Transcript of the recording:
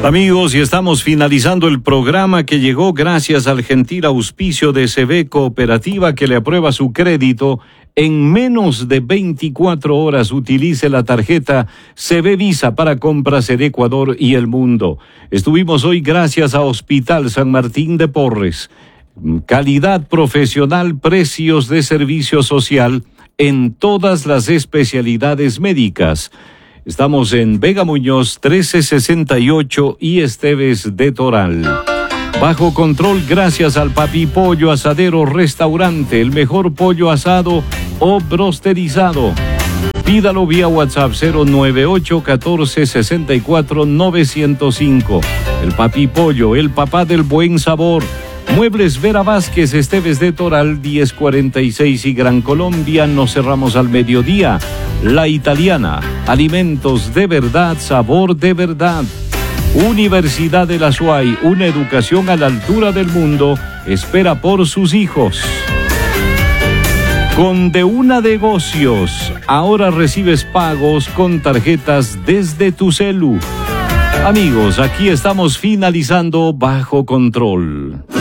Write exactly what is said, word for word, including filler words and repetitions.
Amigos, y estamos finalizando el programa que llegó gracias al gentil auspicio de C B Cooperativa, que le aprueba su crédito en menos de veinticuatro horas. Utilice la tarjeta C B Visa para compras en Ecuador y el mundo. Estuvimos hoy gracias a Hospital San Martín de Porres. Calidad profesional, precios de servicio social en todas las especialidades médicas. Estamos en Vega Muñoz trece sesenta y ocho y Esteves de Toral. Bajo control gracias al Papi Pollo Asadero Restaurante, el mejor pollo asado o brosterizado. Pídalo vía WhatsApp cero nueve ocho uno cuatro seis cuatro nueve cero cinco. El Papi Pollo, el papá del buen sabor. Muebles Vera Vázquez, Esteves de Toral, diez cuarenta y seis y Gran Colombia. Nos cerramos al mediodía. La Italiana, alimentos de verdad, sabor de verdad. Universidad de la SUAY, una educación a la altura del mundo, espera por sus hijos. Con De Una Negocios, ahora recibes pagos con tarjetas desde tu celu. Amigos, aquí estamos finalizando Bajo Control.